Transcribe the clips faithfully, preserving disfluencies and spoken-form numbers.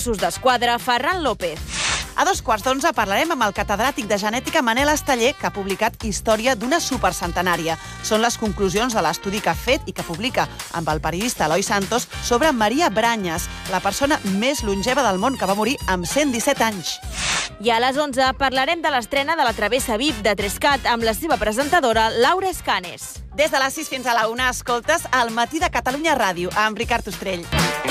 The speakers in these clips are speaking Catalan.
Mossos d'Esquadra, Ferran López. A dos quarts d'onze parlarem amb el catedràtic de genètica Manel Esteller, que ha publicat Història d'una supercentenària. Són les conclusions de l'estudi que ha fet i que publica amb el periodista Eloi Santos sobre Maria Branyes, la persona més longeva del món, que va morir amb cent disset anys. I a les onze parlarem de l'estrena de la Travessa V I P de Trescat amb la seva presentadora Laura Escanes. Des de les sis fins a la una escoltes El matí de Catalunya Ràdio amb Ricard Ostrell.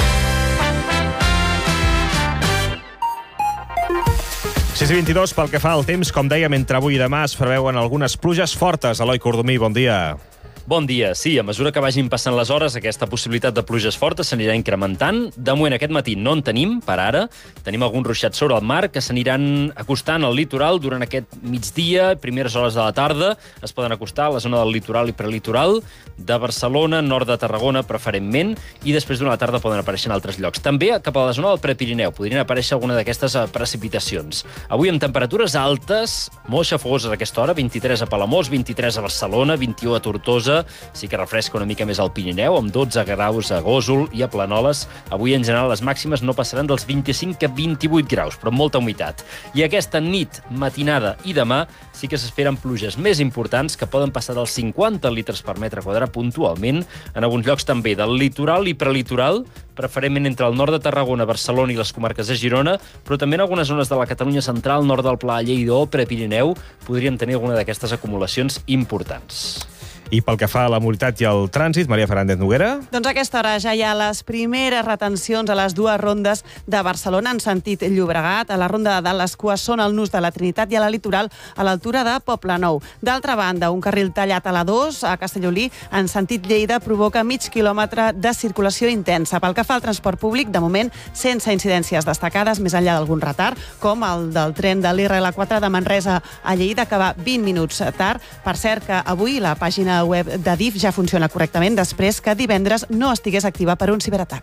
sis i vint-i-dos, pel que fa al temps, com dèiem, entre avui i demà es preveuen algunes pluges fortes. Eloi Cordomí, bon dia. Bon dia. Sí, a mesura que vagin passant les hores, aquesta possibilitat de pluges fortes s'anirà incrementant. De moment, aquest matí no en tenim, per ara. Tenim alguns ruixats sobre el mar que s'aniran acostant al litoral durant aquest migdia, primeres hores de la tarda. Es poden acostar a la zona del litoral i prelitoral, de Barcelona, nord de Tarragona, preferentment, i després d'una tarda poden aparèixer en altres llocs. També cap a la zona del Prepirineu podrien aparèixer alguna d'aquestes precipitacions. Avui amb temperatures altes, molt xafogoses a aquesta hora, vint-i-tres a Palamós, vint-i-tres a Barcelona, vint-i-u a Tortosa. Sí que refresca una mica més al Pirineu, amb dotze graus a Gósol i a Planoles. Avui, en general, les màximes no passaran dels vint-i-cinc a vint-i-vuit graus, però amb molta humitat. I aquesta nit, matinada i demà sí que s'esperen pluges més importants que poden passar dels cinquanta litres per metre quadrat puntualment, en alguns llocs també del litoral i prelitoral, preferentment entre el nord de Tarragona, Barcelona i les comarques de Girona, però també en algunes zones de la Catalunya central, nord del Pla, Lleida o Prepirineu, podríem tenir alguna d'aquestes acumulacions importants. I pel que fa a la mobilitat i al trànsit, Maria Fernández Noguera? Doncs a aquesta hora ja hi ha les primeres retencions a les dues rondes de Barcelona en sentit Llobregat. A la ronda de les cues són al Nus de la Trinitat i a la Litoral a l'altura de Poblenou. D'altra banda, un carril tallat a la dos a Castellolí en sentit Lleida provoca mig quilòmetre de circulació intensa. Pel que fa al transport públic, de moment, sense incidències destacades, més enllà d'algun retard, com el del tren de l'I R L quatre de Manresa a Lleida, que va vint minuts tard. Per cert, que avui la pàgina web de D I F ja funciona correctament després que divendres no estigués activa per un ciberatac.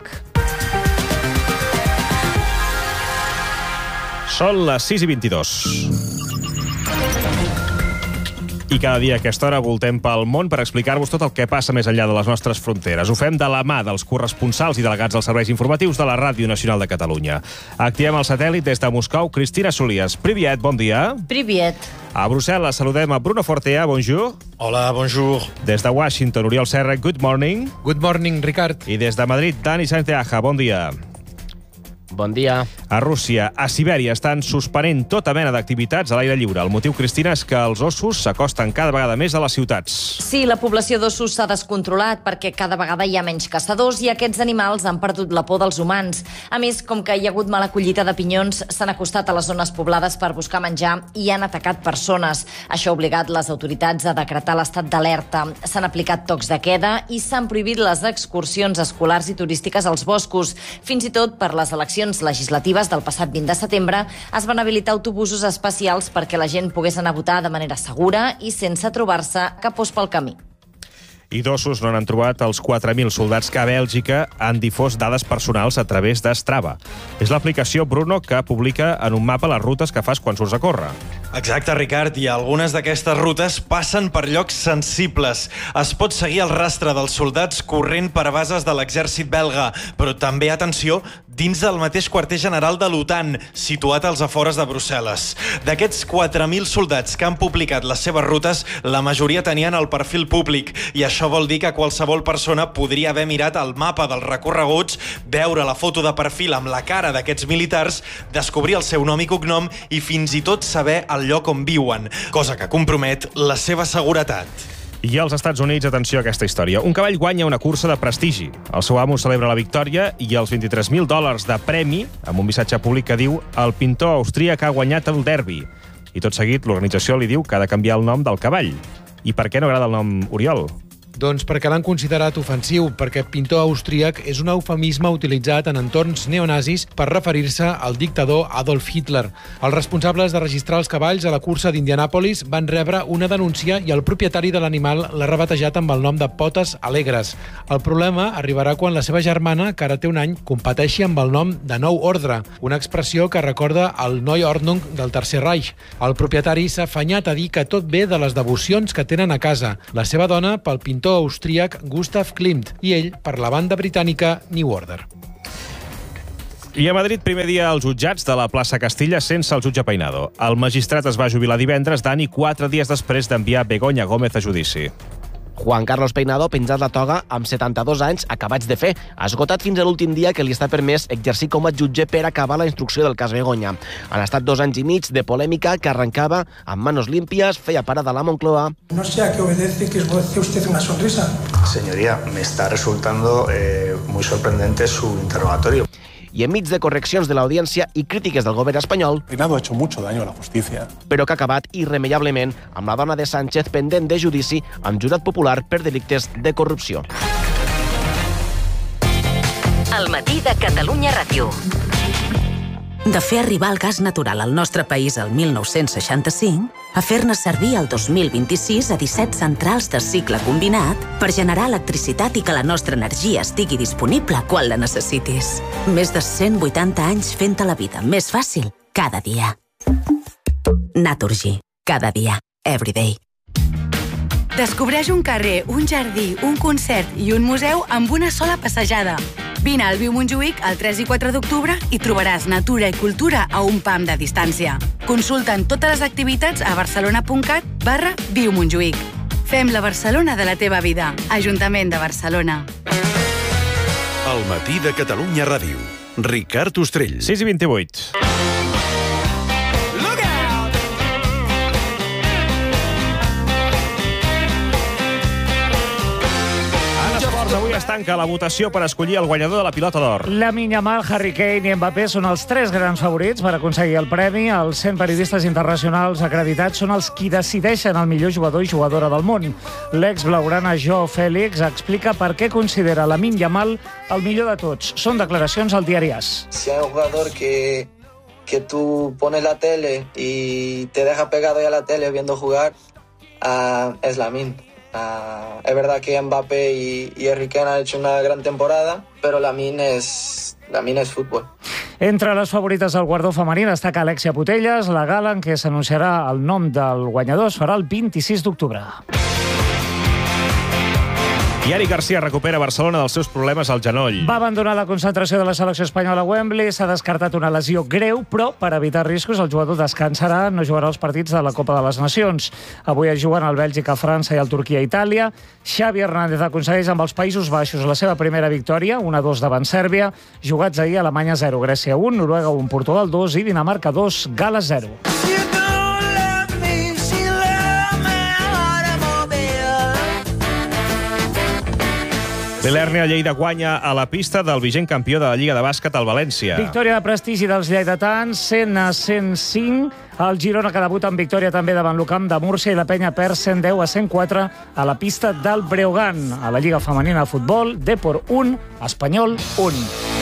Són les sis i vint-i-dos. I cada dia a aquesta hora voltem pel món per explicar-vos tot el que passa més enllà de les nostres fronteres. Ho fem de la mà dels corresponsals i delegats dels serveis informatius de la Ràdio Nacional de Catalunya. Activem el satèl·lit des de Moscou. Cristina Solies, priviet, bon dia. Priviet. A Brussel·les saludem a Bruno Fortea, bonjour. Hola, bonjour. Des de Washington, Oriol Serra, good morning. Good morning, Ricard. I des de Madrid, Dani Santiaja, bon dia. Bon dia. A Rússia, a Sibèria, estan suspenent tota mena d'activitats a l'aire lliure. El motiu, Cristina, és que els ossos s'acosten cada vegada més a les ciutats. Sí, la població d'ossos s'ha descontrolat perquè cada vegada hi ha menys caçadors i aquests animals han perdut la por dels humans. A més, com que hi ha hagut mala collita de pinyons, s'han acostat a les zones poblades per buscar menjar i han atacat persones. Això ha obligat les autoritats a decretar l'estat d'alerta. S'han aplicat tocs de queda i s'han prohibit les excursions escolars i turístiques als boscos. Fins i tot per les eleccions legislatives del passat vint de setembre es van habilitar autobusos especials perquè la gent pogués anar a votar de manera segura i sense trobar-se cap os pel camí. I d'ossos no n'han trobat els quatre mil soldats que a Bèlgica han difós dades personals a través de Strava. És l'aplicació, Bruno, que publica en un mapa les rutes que fas quan surts a córrer. Exacte, Ricard, i algunes d'aquestes rutes passen per llocs sensibles. Es pot seguir el rastre dels soldats corrent per bases de l'exèrcit belga, però també, atenció, dins del mateix quarter general de l'OTAN, situat als afores de Brussel·les. D'aquests quatre mil soldats que han publicat les seves rutes, la majoria tenien el perfil públic, i això vol dir que qualsevol persona podria haver mirat el mapa dels recorreguts, veure la foto de perfil amb la cara d'aquests militars, descobrir el seu nom i cognom i fins i tot saber el lloc on viuen, cosa que compromet la seva seguretat. I als Estats Units, atenció a aquesta història. Un cavall guanya una cursa de prestigi. El seu amo celebra la victòria i els vint-i-tres mil dòlars de premi, amb un missatge públic que diu «El pintor austríac ha guanyat el derbi». I tot seguit, l'organització li diu que ha de canviar el nom del cavall. I per què no agrada el nom Oriol? Doncs perquè l'han considerat ofensiu, perquè pintor austríac és un eufemisme utilitzat en entorns neonazis per referir-se al dictador Adolf Hitler. Els responsables de registrar els cavalls a la cursa d'Indianàpolis van rebre una denúncia i el propietari de l'animal l'ha rebatejat amb el nom de Potes Alegres. El problema arribarà quan la seva germana, que ara té un any, competeixi amb el nom de Nou Ordre, una expressió que recorda el Neuordnung del Tercer Reich. El propietari s'ha afanyat a dir que tot ve de les devocions que tenen a casa. La seva dona, pel pintor austríac Gustav Klimt, i ell per la banda britànica New Order. I a Madrid, primer dia als jutjats de la plaça Castilla sense el jutge Peinado. El magistrat es va jubilar divendres, Dani, quatre dies després d'enviar Begoña Gómez a judici. Juan Carlos Peinado ha penjat la toga amb setanta-dos anys acabats de fer. Ha esgotat fins a l'últim dia que li està permès exercir com a jutge per acabar la instrucció del cas Begoña. Han estat dos anys i mig de polèmica que arrancava amb manos limpias, feia parada a la Moncloa. No sé a qué obedece que esboce usted una sonrisa. Señoría, me está resultando eh, muy sorprendente su interrogatorio. I enmig de correccions de l'audiència i crítiques del govern espanyol, Peinado ha hecho mucho daño a la justicia. però que ha acabat irremeiablement amb la dona de Sánchez pendent de judici amb jurat popular per delictes de corrupció. El matí de Catalunya Ràdio. De fer arribar el gas natural al nostre país el mil nou-cents seixanta-cinc a fer-ne servir el dos mil vint-i-sis a disset centrals de cicle combinat per generar electricitat i que la nostra energia estigui disponible quan la necessitis. Més de cent vuitanta anys fent-te la vida més fàcil cada dia. Naturgy. Cada dia. Everyday. Descobreix un carrer, un jardí, un concert i un museu amb una sola passejada. Vine al Viu Montjuïc el tres i quatre d'octubre i trobaràs natura i cultura a un pam de distància. Consulta'n totes les activitats a barcelona.cat barra Viu Montjuïc. Fem la Barcelona de la teva vida. Ajuntament de Barcelona. El matí de Catalunya Ràdio. Ricard Ostrell. sis i vint-i-vuit. Avui es tanca la votació per escollir el guanyador de la Pilota d'Or. Lamine Yamal, Harry Kane i Mbappé són els tres grans favorits per aconseguir el premi. Els cent periodistes internacionals acreditats són els qui decideixen el millor jugador i jugadora del món. L'ex-blaugrana Joao Félix explica per què considera Lamine Yamal el millor de tots. Són declaracions al diari AS. Si hay un jugador que, que tú pones la tele y te deja pegado ya a la tele viendo jugar, uh, es Lamine. Uh, es verdad que Mbappé y, y Harry Kane han hecho una gran temporada, pero Lamine es, Lamine es fútbol. Entre les favorites del guardó femení destaca Alexia Putellas. La gala en què s'anunciarà el nom del guanyador es farà el vint-i-sis d'octubre. I Eric Garcia recupera Barcelona dels seus problemes al genoll. Va abandonar la concentració de la selecció espanyola a Wembley, s'ha descartat una lesió greu, però per evitar riscos el jugador descansarà, no jugarà els partits de la Copa de les Nacions. Avui es juguen el Bèlgica, França i el Turquia, Itàlia. Xavi Hernández aconsegueix amb els Països Baixos la seva primera victòria, un a dos davant Sèrbia, jugats ahir Alemanya zero, Grècia un, Noruega un, Portugal dos i Dinamarca dos, Gal·les zero. L'Elèrnia Lleida guanya a la pista del vigent campió de la Lliga de Bàsquet al València. Victòria de prestigi dels lleidatans, cent a cent cinc. El Girona que debuta amb victòria també davant l'Ucamp de Múrcia i la Penya perd cent deu a cent quatre a la pista del Breogán. A la Lliga Femenina de Futbol, Depor un, Espanyol un.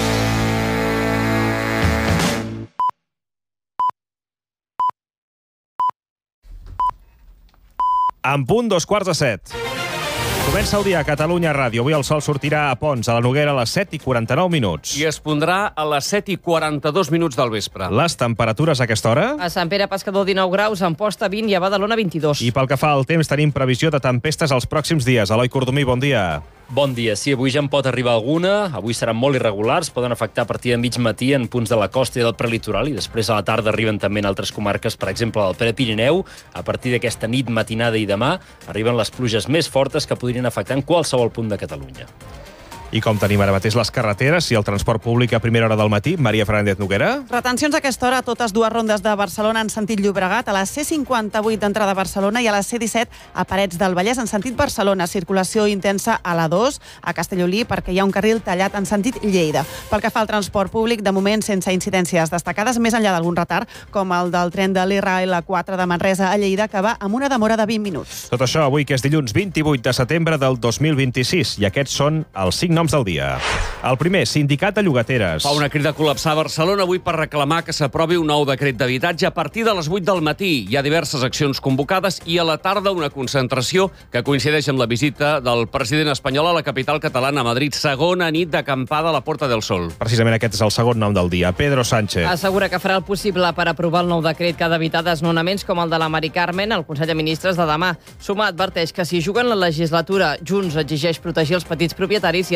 En punt, dos quarts de set. Comença el dia a Catalunya Ràdio. Avui el sol sortirà a Pons, a la Noguera, a les set i quaranta-nou minuts. I es pondrà a les set i quaranta-dos minuts del vespre. Les temperatures a aquesta hora? A Sant Pere Pescador, dinou graus, Amposta, vint i a Badalona, vint-i-dos. I pel que fa al temps, tenim previsió de tempestes els pròxims dies. Eloi Cordomí, bon dia. Bon dia. Sí, avui ja en pot arribar alguna. Avui seran molt irregulars, poden afectar a partir de mig matí en punts de la costa i del prelitoral i després a la tarda arriben també en altres comarques, per exemple, del Prepirineu. A partir d'aquesta nit, matinada i demà arriben les pluges més fortes que podrien afectar en qualsevol punt de Catalunya. I com tenim ara mateix les carreteres i el transport públic a primera hora del matí? Maria Fernández Noguera? Retencions a aquesta hora a totes dues rondes de Barcelona en sentit Llobregat, a la C cinquanta-vuit d'entrada a Barcelona i a la C disset a Parets del Vallès en sentit Barcelona. Circulació intensa a la dos a Castellolí perquè hi ha un carril tallat en sentit Lleida. Pel que fa al transport públic, de moment sense incidències destacades, més enllà d'algun retard, com el del tren de l'I R A L quatre de Manresa a Lleida, que va amb una demora de vint minuts. Tot això avui, que és dilluns vint-i-vuit de setembre del dos mil vint-i-sis, i aquests són els cinc noms del dia. El primer, Sindicat de Llogateres. Fa una crida a col·lapsar a Barcelona avui per reclamar que s'aprovi un nou decret d'habitatge a partir de les vuit del matí. Hi ha diverses accions convocades i a la tarda una concentració que coincideix amb la visita del president espanyol a la capital catalana, a Madrid. Segona nit d'acampada a la Porta del Sol. Precisament aquest és el segon nom del dia. Pedro Sánchez. Assegura que farà el possible per aprovar el nou decret que ha d'evitar desnonaments com el de la Mari Carmen al Consell de Ministres de demà. Sumar adverteix que si juguen la legislatura, Junts exigeix protegir els petits propietaris i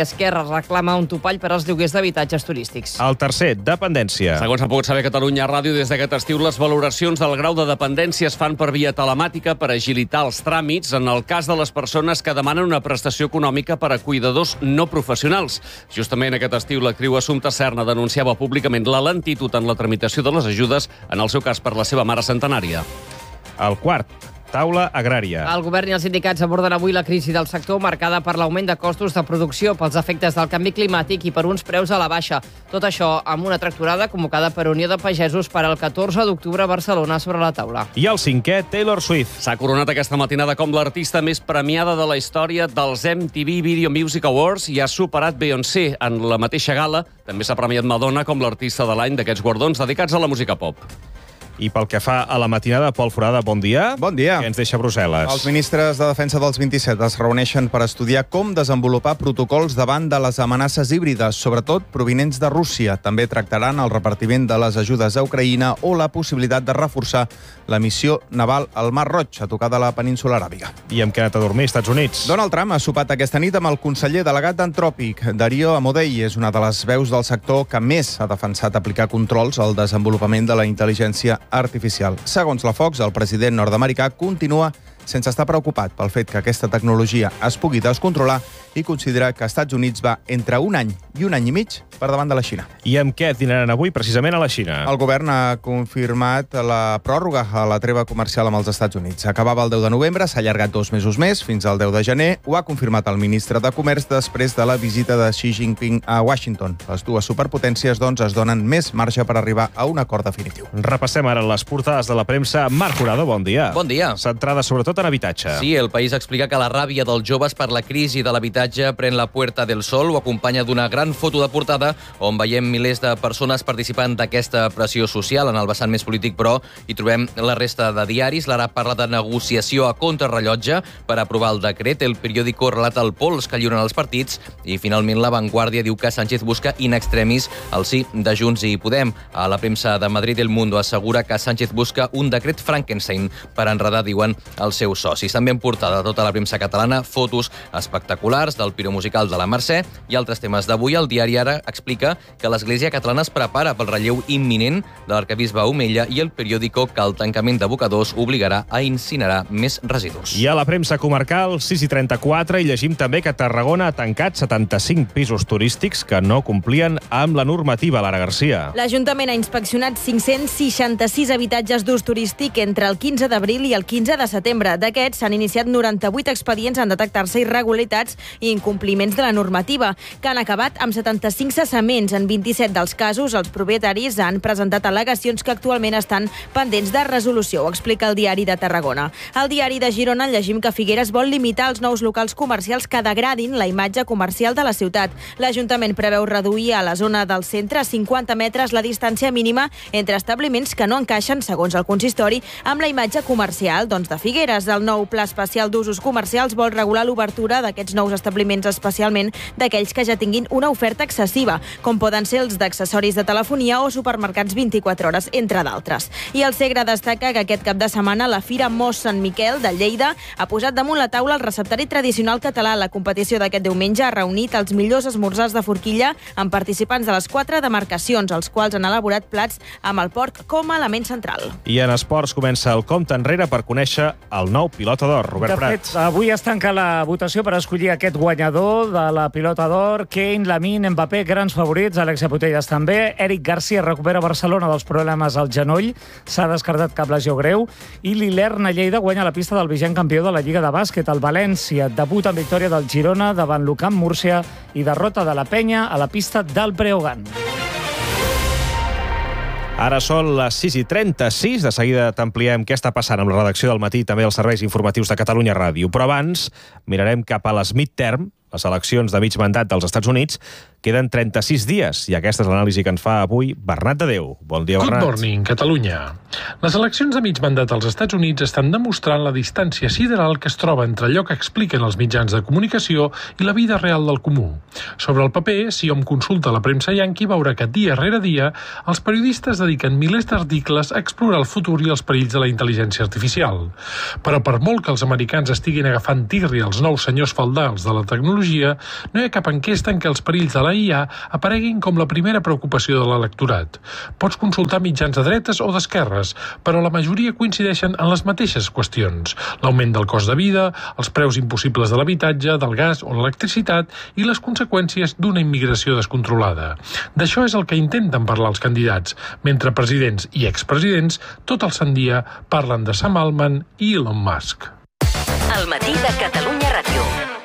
Esquerra reclama un topall per als lloguers d'habitatges turístics. El tercer, dependència. Segons ha pogut saber Catalunya Ràdio, des d'aquest estiu les valoracions del grau de dependència es fan per via telemàtica per agilitar els tràmits en el cas de les persones que demanen una prestació econòmica per a cuidadors no professionals. Justament aquest estiu l'actriu Assumpta Serna denunciava públicament la lentitud en la tramitació de les ajudes, en el seu cas per la seva mare centenària. El quart, taula agrària. El govern i els sindicats aborden avui la crisi del sector marcada per l'augment de costos de producció, pels efectes del canvi climàtic i per uns preus a la baixa. Tot això amb una tractorada convocada per Unió de Pagesos per al catorze d'octubre a Barcelona sobre la taula. I el cinquè, Taylor Swift. S'ha coronat aquesta matinada com l'artista més premiada de la història dels M T V Video Music Awards i ha superat Beyoncé en la mateixa gala. També s'ha premiat Madonna com l'artista de l'any d'aquests guardons dedicats a la música pop. I pel que fa a la matinada, Pol Forada, bon dia. Bon dia. Què ens deixa Brussel·les? Els ministres de Defensa dels vint-i-set es reuneixen per estudiar com desenvolupar protocols davant de les amenaces híbrides, sobretot provinents de Rússia. També tractaran el repartiment de les ajudes a Ucraïna o la possibilitat de reforçar la missió naval al Mar Roig, a tocar de la península aràbiga. I hem quedat a dormir, Estats Units. Donald Trump ha sopat aquesta nit amb el conseller delegat d'Antròpic, Dario Amodei. És una de les veus del sector que més ha defensat aplicar controls al desenvolupament de la intel·ligència artificial. Segons la Fox, el president nord-americà continua sense estar preocupat pel fet que aquesta tecnologia es pugui descontrolar i considera que Estats Units va entre un any i un any i mig per davant de la Xina. I amb què dinaran avui precisament a la Xina? El govern ha confirmat la pròrroga a la treva comercial amb els Estats Units. Acabava el deu de novembre, s'ha allargat dos mesos més, fins al deu de gener. Ho ha confirmat el ministre de Comerç després de la visita de Xi Jinping a Washington. Les dues superpotències, doncs, es donen més marge per arribar a un acord definitiu. Repassem ara les portades de la premsa. Marc Jurado, bon dia. Bon dia. Centrada sobretot en habitatge. Sí, El País explica que la ràbia dels joves per la crisi de l'habitatge pren la Puerta del Sol. Ho acompanya d'una gran foto de portada on veiem milers de persones participant d'aquesta pressió social. En el vessant més polític, però, hi trobem la resta de diaris. L'Ara parla de negociació a contrarrellotge per aprovar el decret. El periòdico relata el pols que lliuren els partits. I, finalment, La Vanguardia diu que Sánchez busca in extremis el sí de Junts i Podem. A la premsa de Madrid, El Mundo assegura que Sánchez busca un decret Frankenstein per enredar, diuen, els seus socis. També en portada de tota la premsa catalana, fotos espectaculars del piro musical de la Mercè i altres temes d'avui. El diari Ara explica que l'Església catalana es prepara pel relleu imminent de l'arquebisbe Omella i el periòdico que el tancament d'abocadors obligarà a incinerar més residus. I a la premsa comarcal, sis i trenta-quatre, i llegim també que Tarragona ha tancat setanta-cinc pisos turístics que no complien amb la normativa. Lara Garcia. L'Ajuntament ha inspeccionat cinc-cents seixanta-sis habitatges d'ús turístic entre el quinze d'abril i el quinze de setembre. D'aquests s'han iniciat noranta-vuit expedients en detectar-se irregularitats i incompliments de la normativa, que han acabat amb setanta-cinc cessaments. En vint-i-set dels casos, els propietaris han presentat al·legacions que actualment estan pendents de resolució, ho explica el Diari de Tarragona. Al Diari de Girona llegim que Figueres vol limitar els nous locals comercials que degradin la imatge comercial de la ciutat. L'Ajuntament preveu reduir a la zona del centre a cinquanta metres la distància mínima entre establiments que no encaixen, segons el consistori, amb la imatge comercial doncs, de Figueres. El nou Pla Especial d'Usos Comercials vol regular l'obertura d'aquests nous establiments, especialment d'aquells que ja tinguin una oferta excessiva, com poden ser els d'accessoris de telefonia o supermercats vint-i-quatre hores, entre d'altres. I el Segre destaca que aquest cap de setmana la Fira Mos Sant Miquel de Lleida ha posat damunt la taula el receptari tradicional català. La competició d'aquest diumenge ha reunit els millors esmorzars de forquilla amb participants de les quatre demarcacions, els quals han elaborat plats amb el porc com a element central. I en esports comença el compte enrere per conèixer el nou Pilota d'Or, Robert Prat. De fet, avui es tanca la votació per escollir aquest guanyador de la Pilota d'Or. Kane, Lamine, Mbappé, grans favorits, Alexia Putellas també. Eric Garcia recupera Barcelona dels problemes al genoll, s'ha descartat cap lesió greu, i l'Ilern a Lleida guanya la pista del vigent campió de la Lliga de Bàsquet, el València. Debut en victòria del Girona davant l'Ucamp Múrcia i derrota de la Penya a la pista del Breogán. Ara són les sis i trenta-sis. De seguida t'ampliem què està passant amb la redacció del Matí i també els serveis informatius de Catalunya Ràdio. Però abans mirarem cap a les midterm, les eleccions de mig mandat dels Estats Units, Queden trenta-sis dies i aquesta és l'anàlisi que ens fa avui Bernat de Déu. Bon dia, Bernat. Good morning, Catalunya. Les eleccions de mig mandat als Estats Units estan demostrant la distància sideral que es troba entre allò que expliquen els mitjans de comunicació i la vida real del comú. Sobre el paper, si hom consulta la premsa yanqui, veurà que dia rere dia els periodistes dediquen milers d'articles a explorar el futur i els perills de la intel·ligència artificial. Però per molt que els americans estiguin agafant tirri als nous senyors feudals de la tecnologia, no hi ha cap enquesta en què els perills de la I A apareguin com la primera preocupació de l'electorat. Pots consultar mitjans de dretes o d'esquerres, però la majoria coincideixen en les mateixes qüestions: l'augment del cost de vida, els preus impossibles de l'habitatge, del gas o l'electricitat i les conseqüències d'una immigració descontrolada. D'això és el que intenten parlar els candidats, mentre presidents i expresidents tot el sant dia parlen de Sam Altman i Elon Musk. El matí de Catalunya Ràdio.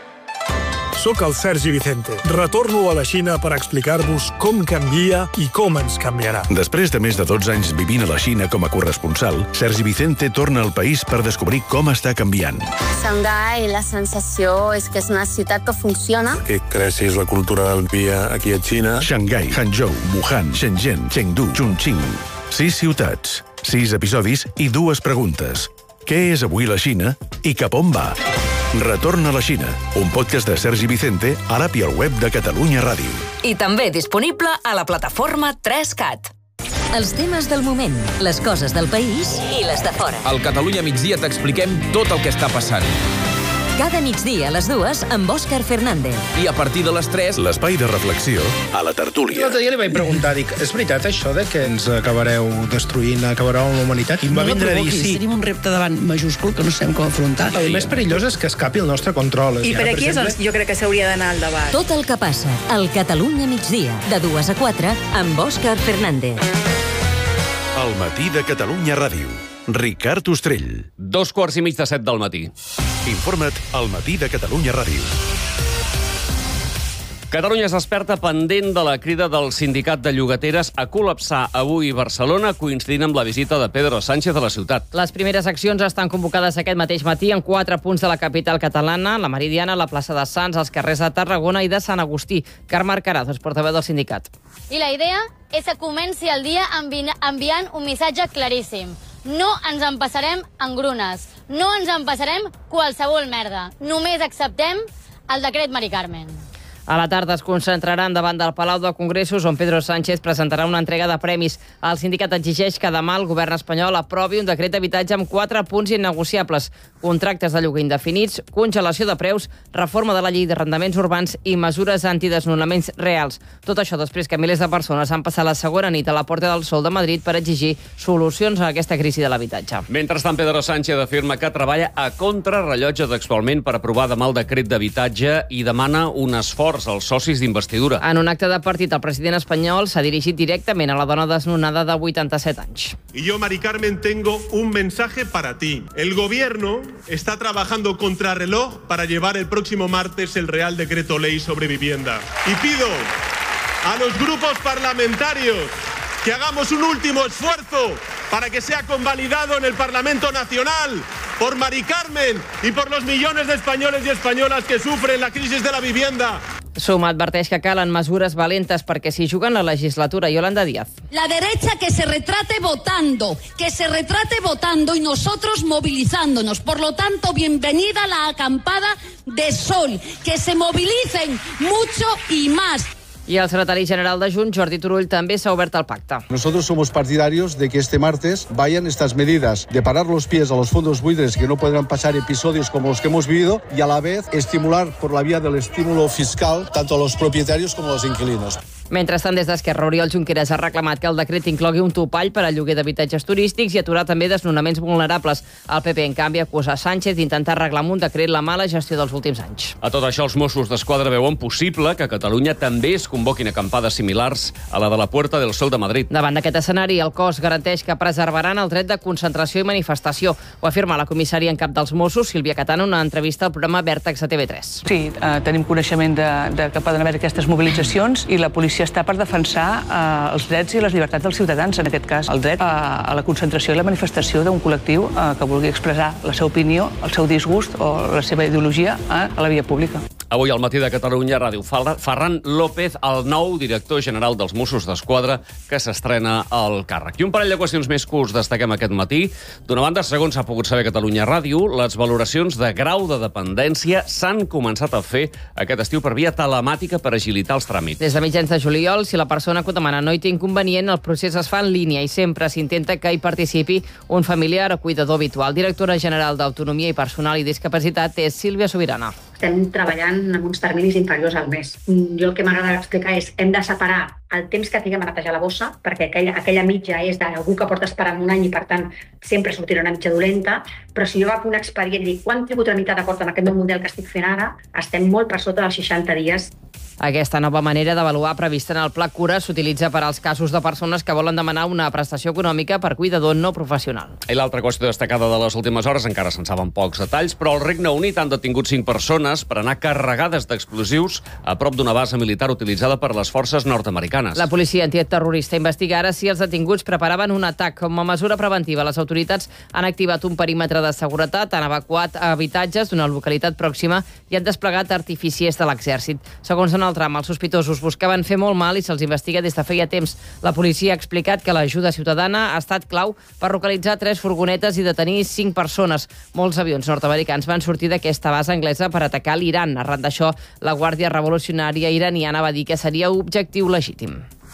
Soc el Sergi Vicente. Retorno a la Xina per explicar-vos com canvia i com ens canviarà. Després de més de dotze anys vivint a la Xina com a corresponsal, Sergi Vicente torna al país per descobrir com està canviant. Xangai, la sensació és que és una ciutat que funciona. Que creixis la cultura del dia aquí a Xina. Xangai, Hangzhou, Wuhan, Shenzhen, Chengdu, Chongqing. Sis ciutats, sis episodis i dues preguntes. Què és avui la Xina i cap on va? Retorn a la Xina, un podcast de Sergi Vicente, a l'app i al web de Catalunya Ràdio. I també disponible a la plataforma tres cat. Els temes del moment, les coses del país i les de fora. Al Catalunya Migdia t'expliquem tot el que està passant. Cada migdia a les dues amb Òscar Fernández. I a partir de les tres, l'espai de reflexió a la tertúlia. L'altre dia li vaig preguntar, dic, és veritat això de que ens acabareu destruint, acabareu amb la humanitat? I em va No la vindre a dir, provoquis, sí. tenim un repte davant majúscul que no sabem com afrontar. El més perillós és que escapi el nostre control. I per aquí és on jo crec que s'hauria d'anar al debat. Tot el que passa al Catalunya Migdia, de dues a quatre, amb Òscar Fernández. El matí de Catalunya Ràdio. Ricard Ostrell. Dos quarts i mig de set del matí. Informa't al matí de Catalunya Ràdio. Catalunya es desperta pendent de la crida del sindicat de llogateres a col·lapsar avui Barcelona, coincidint amb la visita de Pedro Sánchez a la ciutat. Les primeres accions estan convocades aquest mateix matí en quatre punts de la capital catalana, la Meridiana, la plaça de Sants, els carrers de Tarragona i de Sant Agustí. Carme Arcaraz, és portaveu del sindicat. I la idea és que comenci el dia envi enviant un missatge claríssim. No ens empassarem engrunes, no ens empassarem qualsevol merda. Només acceptem el decret Mari Carmen. A la tarda es concentraran davant del Palau de Congressos, on Pedro Sánchez presentarà una entrega de premis. El sindicat exigeix que demà el govern espanyol aprovi un decret d'habitatge amb quatre punts innegociables: contractes de lloguer indefinits, congelació de preus, reforma de la llei d'arrendaments urbans i mesures antidesnonaments reals. Tot això després que milers de persones han passat la segona nit a la Porta del Sol de Madrid per exigir solucions a aquesta crisi de l'habitatge. Mentrestant, Pedro Sánchez afirma que treballa a contrarrellotge textualment per aprovar demà el decret d'habitatge i demana un esforç als socis d'investidura. En un acte de partit, el president espanyol s'ha dirigit directament a la dona desnonada de vuitanta-set anys. Y yo, Mari Carmen, tengo un mensaje para ti. El gobierno está trabajando contrarreloj para llevar el próximo martes el Real Decreto Ley sobre vivienda. Y pido a los grupos parlamentarios que hagamos un último esfuerzo para que sea convalidado en el Parlamento Nacional por Mari Carmen y por los millones de españoles y españolas que sufren la crisis de la vivienda. Suma adverteix que calen mesures valentes perquè s'hi juguen la legislatura. Yolanda Díaz. La derecha que se retrate votando, que se retrate votando y nosotros movilizándonos. Por lo tanto, bienvenida la acampada de Sol. Que se movilicen mucho y más. I el secretari general de Junts, Jordi Turull, també s'ha obert al pacte. Nosotros somos partidarios de que este martes vayan estas medidas de parar los pies a los fondos buitres, que no podrán pasar episodios como los que hemos vivido, y a la vez estimular por la vía del estímulo fiscal tanto a los propietarios como a los inquilinos. Mentrestant, des d'Esquerra, Oriol Junqueras ha reclamat que el decret inclogui un topall per al lloguer d'habitatges turístics i aturar també desnonaments vulnerables. El P P, en canvi, acusa Sánchez d'intentar arreglar amb un decret la mala gestió dels últims anys. A tot això, els Mossos d'Esquadra veuen possible que a Catalunya també es convoquin acampades similars a la de la Puerta del Sol de Madrid. Davant d'aquest escenari, el cos garanteix que preservaran el dret de concentració i manifestació. Ho afirma la comissària en cap dels Mossos, Sílvia Catana, en una entrevista al programa Vèrtex a T V tres. Sí, eh, tenim coneixement de, de que poden haver aquestes mobilitzacions i la policia està per defensar eh, els drets i les llibertats dels ciutadans, en aquest cas el dret a, a la concentració i la manifestació d'un col·lectiu eh, que vulgui expressar la seva opinió, el seu disgust o la seva ideologia eh, a la via pública. Avui al matí de Catalunya Ràdio, Ferran López, el nou director general dels Mossos d'Esquadra, que s'estrena al càrrec. I un parell de qüestions més que us destaquem aquest matí. D'una banda, segons s'ha pogut saber a Catalunya Ràdio, les valoracions de grau de dependència s'han començat a fer aquest estiu per via telemàtica per agilitar els tràmits. Des de mitjans de juliol, si la persona que ho demana no hi té inconvenient, el procés es fa en línia i sempre s'intenta que hi participi un familiar o cuidador habitual. Directora general d'Autonomia i Personal i Discapacitat és Sílvia Sobirana. Estem treballant amb uns terminis inferiors al mes. Jo el que m'agrada explicar és hem de separar el temps que tinguem a netejar la bossa, perquè aquella, aquella mitja és d'algú que porta esperant un any i, per tant, sempre sortirà una mitja dolenta, però si jo agafo un expedient i dic quant tributo tramitat d'acord amb aquest nou model que estic fent ara, estem molt per sota dels seixanta dies. Aquesta nova manera d'avaluar prevista en el Pla Cura s'utilitza per als casos de persones que volen demanar una prestació econòmica per cuidador no professional. I l'altra qüestió destacada de les últimes hores, encara se'n saben pocs detalls, però al Regne Unit han detingut cinc persones per anar carregades d'explosius a prop d'una base militar utilitzada per les forces nord-americanes. La policia antiterrorista investiga ara si els detinguts preparaven un atac. Com a mesura preventiva, les autoritats han activat un perímetre de seguretat, han evacuat habitatges d'una localitat pròxima i han desplegat artificiers de l'exèrcit. Segons en el tram, els sospitosos buscaven fer molt mal i se'ls investiga des de feia temps. La policia ha explicat que l'ajuda ciutadana ha estat clau per localitzar tres furgonetes i detenir cinc persones. Molts avions nord-americans van sortir d'aquesta base anglesa per atacar l'Iran. Arran d'això, la Guàrdia Revolucionària iraniana va dir que seria objectiu legítim.